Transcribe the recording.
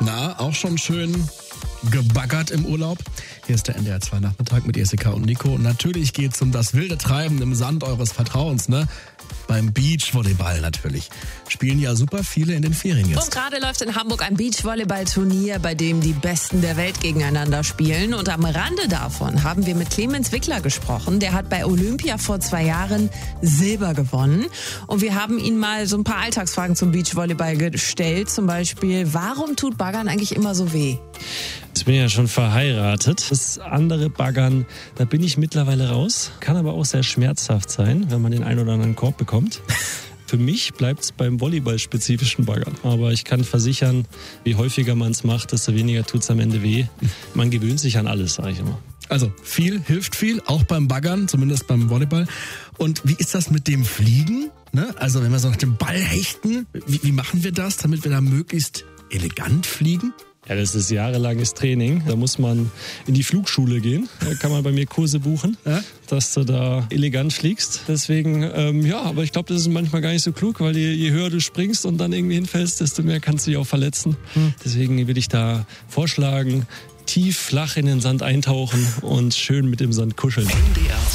Na, auch schon schön gebaggert im Urlaub. Hier ist der NDR 2 Nachmittag mit Jessica und Nico. Und natürlich geht's um das wilde Treiben im Sand eures Vertrauens, ne? Beim Beachvolleyball natürlich. Spielen ja super viele in den Ferien jetzt. Und gerade läuft in Hamburg ein Beachvolleyball-Turnier, bei dem die Besten der Welt gegeneinander spielen. Und am Rande davon haben wir mit Clemens Wickler gesprochen. Der hat bei Olympia vor 2 Jahren Silber gewonnen. Und wir haben ihn mal so ein paar Alltagsfragen zum Beachvolleyball gestellt. Zum Beispiel, warum tut Baggern eigentlich immer so weh? Ich bin ja schon verheiratet. Das andere Baggern, da bin ich mittlerweile raus. Kann aber auch sehr schmerzhaft sein, wenn man den einen oder anderen Korb bekommt. Für mich bleibt es beim volleyballspezifischen Baggern. Aber ich kann versichern, je häufiger man es macht, desto weniger tut es am Ende weh. Man gewöhnt sich an alles, sage ich immer. Also viel hilft viel, auch beim Baggern, zumindest beim Volleyball. Und wie ist das mit dem Fliegen? Ne? Also wenn wir so nach dem Ball hechten, wie machen wir das, damit wir da möglichst elegant fliegen? Ja, das ist jahrelanges Training. Da muss man in die Flugschule gehen. Da kann man bei mir Kurse buchen, dass du da elegant fliegst. Deswegen, aber ich glaube, das ist manchmal gar nicht so klug, weil je höher du springst und dann irgendwie hinfällst, desto mehr kannst du dich auch verletzen. Deswegen würde ich da vorschlagen, tief, flach in den Sand eintauchen und schön mit dem Sand kuscheln.